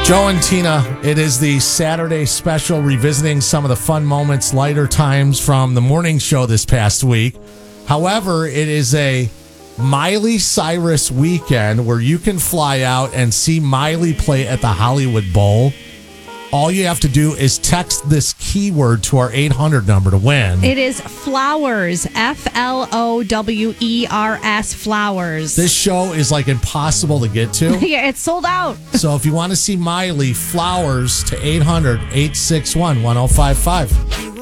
Joe and Tina, it is the Saturday special revisiting some of the fun moments, lighter times from the morning show this past week. However, it is a Miley Cyrus weekend where you can fly out and see Miley play at the Hollywood Bowl. All you have to do is text this keyword to our 800 number to win. It is flowers, Flowers, flowers. This show is like impossible to get to. Yeah, it's sold out. So if you want to see Miley, flowers to 800-861-1055.